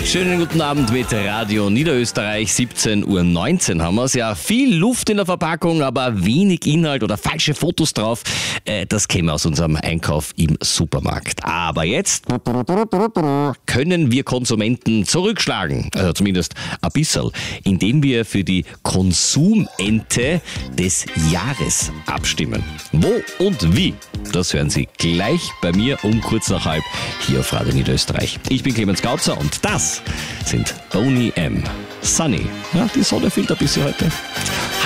Schönen guten Abend mit Radio Niederösterreich. 17:19 Uhr haben wir es. Ja, viel Luft in der Verpackung, aber wenig Inhalt oder falsche Fotos drauf. Das käme aus unserem Einkauf im Supermarkt. Aber jetzt können wir Konsumenten zurückschlagen, also zumindest ein bisschen, indem wir für die Konsumente des Jahres abstimmen. Wo und wie? Das hören Sie gleich bei mir um kurz nach halb hier auf Radio Niederösterreich. Ich bin Clemens Gautzer und das sind Boney M. Sunny. Ja, die Sonne fehlt ein bisschen heute.